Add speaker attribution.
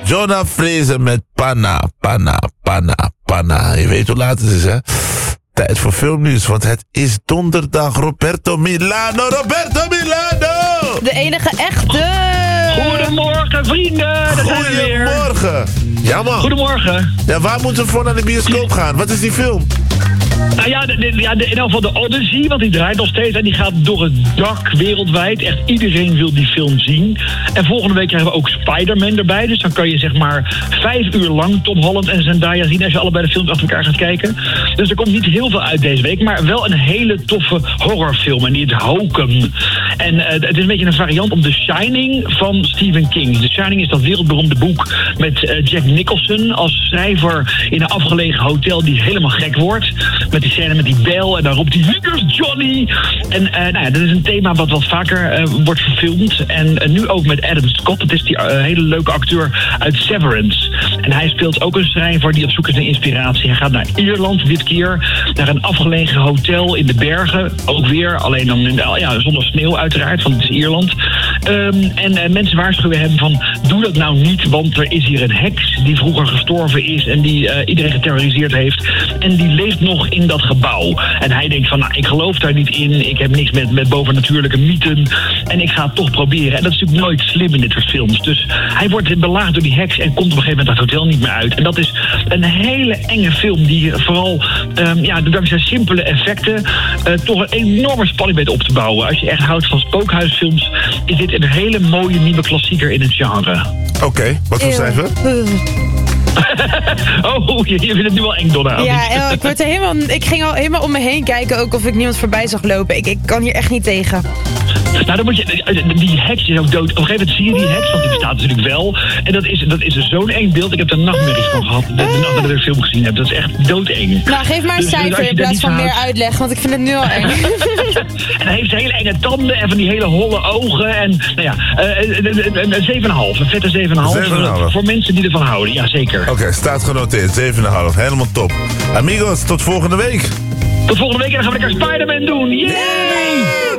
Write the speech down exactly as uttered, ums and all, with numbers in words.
Speaker 1: Jonah Fraser met Panna, Panna, Panna, Panna. Je weet hoe laat het is, hè? Tijd voor filmnieuws, want het is donderdag. Roberto Milano, Roberto Milano!
Speaker 2: De enige echte!
Speaker 3: Goedemorgen, vrienden! Daar zijn we weer.
Speaker 1: Goedemorgen! Ja, man.
Speaker 3: Goedemorgen.
Speaker 1: Ja, waar moeten we voor naar de bioscoop gaan? Wat is die film?
Speaker 3: Nou ja, de, de, ja de, in ieder geval de Odyssey, want die draait nog steeds en die gaat door het dak wereldwijd. Echt iedereen wil die film zien. En volgende week krijgen we ook Spider-Man erbij. Dus dan kan je zeg maar vijf uur lang Tom Holland en Zendaya zien als je allebei de films achter elkaar gaat kijken. Dus er komt niet heel veel uit deze week, maar wel een hele toffe horrorfilm. En die heet Hokum. En uh, het is een beetje een variant op The Shining van Stephen King. The Shining is dat wereldberoemde boek met uh, Jack Nicholson als schrijver in een afgelegen hotel die helemaal gek wordt. Met die scène met die bel en dan roept hij, here's Johnny! En uh, nou ja, dat is een thema wat wat vaker uh, wordt verfilmd. En uh, nu ook met Adam Scott. Dat is die uh, hele leuke acteur uit Severance. En hij speelt ook een schrijver die op zoek is naar inspiratie. Hij gaat naar Ierland dit keer. Naar een afgelegen hotel in de bergen. Ook weer, alleen dan in, ja, zonder sneeuw uiteraard, want het is Ierland. Um, en uh, mensen waarschuwen hem van, doe dat nou niet, want er is hier een heks die vroeger gestorven is en die uh, iedereen geterroriseerd heeft. En die leeft nog in dat gebouw. En hij denkt van, nou, ik geloof daar niet in. Ik heb niks met, met bovennatuurlijke mythen. En ik ga het toch proberen. En dat is natuurlijk nooit slim in dit soort films. Dus hij wordt belaagd door die heks en komt op een gegeven moment dat hotel niet meer uit. En dat is een hele enge film die vooral, um, ja, dankzij simpele effecten uh, toch een enorme spanning weet op te bouwen. Als je echt houdt van spookhuisfilms, is dit een hele mooie nieuwe klassieker in het genre.
Speaker 1: Oké, okay, wat voor cijfer?
Speaker 3: Oh, je, je vindt het nu wel eng, Donna.
Speaker 2: Ja, ik, word er helemaal, ik ging al helemaal om me heen kijken, ook of ik niemand voorbij zag lopen. Ik, ik kan hier echt niet tegen.
Speaker 3: Nou, dan moet je, die heks is ook dood. Op een gegeven moment zie je die heks, want die bestaat natuurlijk wel. En dat is, dat is zo'n eng beeld. Ik heb er nachtmerries van gehad, de, de nacht dat ik de film gezien heb. Dat is echt doodeng.
Speaker 2: Nou, geef maar een dus, cijfer dus in plaats van meer uitleg, want ik vind het nu al eng.
Speaker 3: En hij heeft hele enge tanden en van die hele holle ogen. En, nou ja, een zeven komma vijf. Een vette zeven komma vijf. Voor, voor mensen die ervan houden, ja zeker.
Speaker 1: Oké, okay, staat genoteerd. zeven komma vijf. Helemaal top. Amigos, tot volgende week.
Speaker 3: Tot volgende week en dan gaan we lekker Spider-Man doen. Yay!